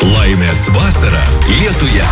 Laimės vasara Lietuje.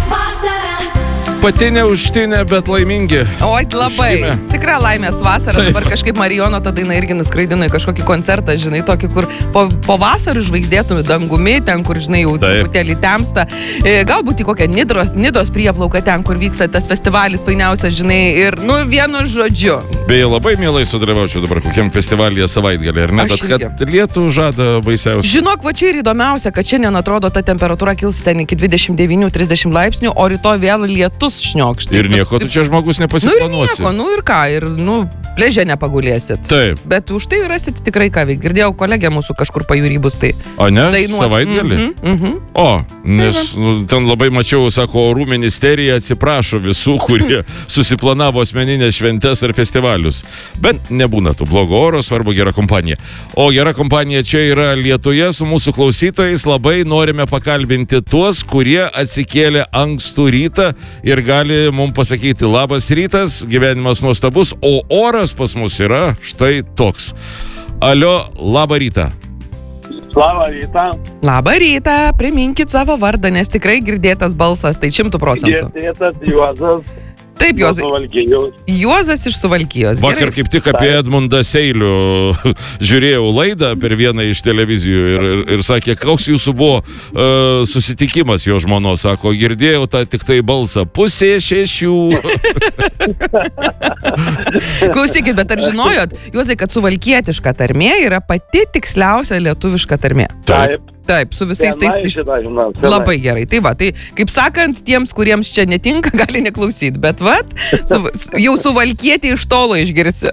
Pati neužtinė, bet laimingi. Oi, labai. Užkimę. Tikra laimės vasara. Taip. Dabar kažkaip Marijono tą dainą irgi nuskraidino į kažkokį koncertą, žinai, tokį, kur po vasarų žvaigždėtų dangumi, ten, kur, žinai, jau Taip. truputėlį temsta. Galbūt į kokią Nidos prieplauką, ten, kur vyksta tas festivalis fainiausias, žinai, ir, vienu žodžiu. Beje, labai mielai sudalyvaučiau dabar kokiam festivalyje savaitgalį, ar ne? Aš Bet kad lietų žada baisiausia. Žinok, va čia ir įdomiausia, kad šiandien atrodo ta temperatūra kils ten iki 29-30 laipsnių, o rytoj vėl lietus šniokšt. Ir nieko, tu čia žmogus nepasiplanuosi. Ir ką, ir, pležė nepagulėsit. Taip. Bet už tai rasit tikrai ką veikti. Girdėjau, kolegė mūsų kažkur pajūry bus tai. O ne? Dainuos. Savaitgalį? O, nes ten labai mačiau, sako, orų ministerija atsiprašo visų, kurie susiplanavo asmeninės šventes ar festivalius. Bet nebūna tų blogo oro, svarbu gera kompanija. O gera kompanija čia yra Lietuje su mūsų klausytojais. Labai norime pakalbinti tuos, kurie atsikėlė ankstų rytą ir gali mums pasakyti labas rytas, gyvenimas nuostabus, o oras pas mus yra štai toks. Alio, labą rytą. Labą rytą. Labą rytą, priminkit savo vardą, nes tikrai girdėtas balsas, tai 100%. Girdėtas Juozas. Taip, Juozas iš Suvalkijos. Vakar kaip tik apie Edmundą Seilių žiūrėjau laidą per vieną iš televizijų ir sakė, koks jūsų buvo susitikimas jo žmonos. Sako, girdėjau tą tik tai balsą 5:30. Klausykit, bet ar žinojot, Juozai, kad suvalkietiška tarmė yra pati tiksliausia lietuviška tarmė? Taip, su visais tais... Labai gerai. Tai va, tai kaip sakant, tiems, kuriems čia netinka, gali neklausyti. Bet vat, jau suvalkietį iš tolo išgirsi.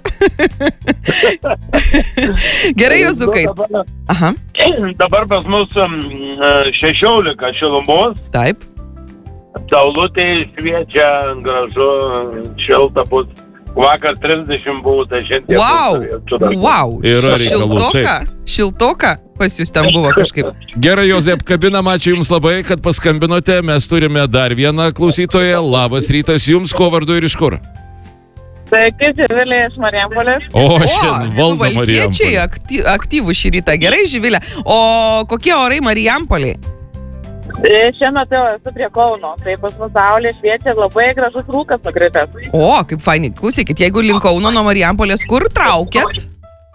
Gerai, Juozukai. Aha. Dabar pas mus 16 šilumos. Taip. Saulutė šviečia, gražu, šilta bus. Vakar 30 buvo, tai šiandien... Wow. Yra reikalų. Šiltoka pas jūs ten buvo kažkaip. Gerai, Jozė, apkabinam, ačiū Jums labai, kad paskambinote. Mes turime dar vieną klausytoją. Labas rytas Jums, ko vardu ir iš kur? Sveiki, Živilė iš Marijampolės. O, šiandien valdo Marijampolė. Suvalkiečiai aktyvų šį rytą. Gerai, Živilė. O kokie orai Marijampolėj? Šiuo metu esu prie Kauno, tai pas mus saulė šviečia, labai gražus rūkas nukritęs. O, kaip fainai. Klausykit, jeigu link Kauno nuo Marijampolės, kur traukėt?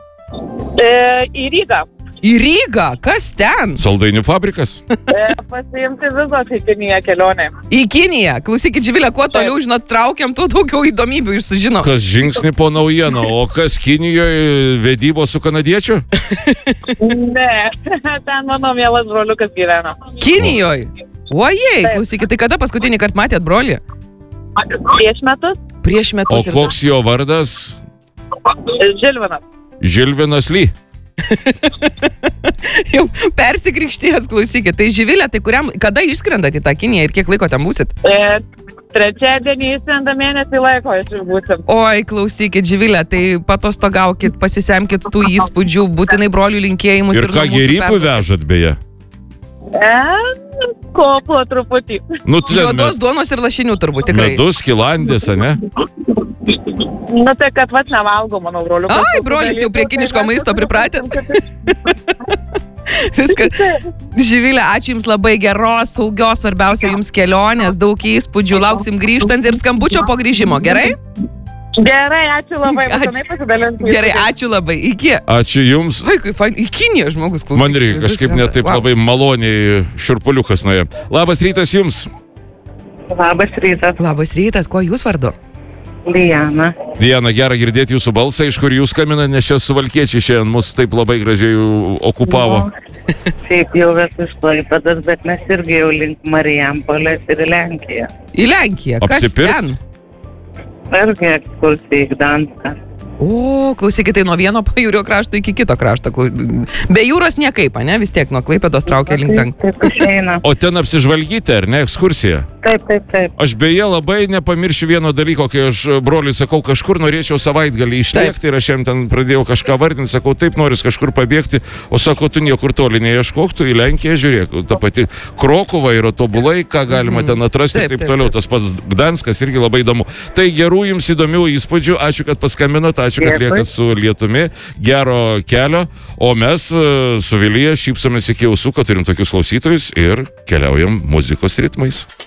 Į Rygą. Į Rygą? Kas ten? Saldainių fabrikas. Pasiimti vizos į Kiniją kelionę. Į Kiniją. Klausykit, Živilė, kuo toliau, žinot, traukiam, tuo daugiau įdomybių išsužinom. Kas žingsnį po naujieną, o kas Kinijoje vedybos su kanadiečiu? Ne, ten mano mielas broliukas gyvena. Kinijoje? Ojei, klausykit, tai kada paskutinį kartą matėt brolį? Prieš metus. Prieš metus. O koks jo vardas? Žilvinas. Žilvinas Ly. Jau persikrikštėjęs, klausykit. Tai Živilė, tai kada išskrendat į tą Kiniją ir kiek laiko ten būsit? Trečiadienį įskrenda mėnesį laiko išbūsim. Oi, klausykit, Živilė, tai patostogaukit, pasisemkit tų įspūdžių, būtinai brolių linkėjimus. Ir ką gėrybų vežat beje? Kopo truputį. Juodos duonos ir lašinių turbūt tikrai. Medus, skilandės, ne? Tai kad vat nevalgo mano broliukas. Ai, brolis jau prie kiniško maisto pripratęs. Viskas. Živilė, ačiū Jums labai, geros, saugios, svarbiausia Jums kelionės, daug įspūdžių, lauksim grįžtant ir skambučio po grįžimo, gerai? Gerai, ačiū labai, būtinai pasidalinsiu. Gerai, ačiū labai, iki. Ačiū Jums. Vaikui, į Kiniją žmogus klausys. Man reikia kažkaip netaip labai maloniai šiurpuliukas nuėjo. Labas rytas Jums. Labas rytas. Labas rytas, kuo Jūs vardu? Diana. Diana, gera girdėti Jūsų balsą, iš kur Jūs skambina, nes čia suvalkiečiai šiandien mus taip labai gražiai okupavo. Šiaip jau esu iš Klaipėdos, bet mes irgi jau link Marijampolės ir į Lenkiją. Į Lenkiją? Kas ten? Irgi ekskursija į Gdanską. O, klausykit, tai nuo vieno pajūrio krašto iki kito krašto. Be jūros niekaip, ne? Vis tiek nuo Klaipėdos traukia link ten. Taip, išeina. O ten apsižvalgyti, ar ne, ekskursija? Taip. Aš beje labai nepamiršiu vieno dalyko, kai aš broliui sakau, kažkur norėčiau savaitgalį išlėkti ir aš jam ten pradėjau kažką vardinti, sakau, taip noris kažkur pabėgti, o sako, tu niekur toli neieškok, tu į Lenkiją žiūrėk, ta pati Krokuva yra tobulai, ką galima ten atrasti ir taip toliau, tas pats Gdanskas irgi labai įdomu. Tai gerų Jums įdomių įspūdžių, ačiū, kad paskambinot, ačiū, kad liekat su lietumi, gero kelio, o mes su Vilija šypsomės iki ausų, kad turim tokius klausytojus ir keliaujam muzikos ritmais.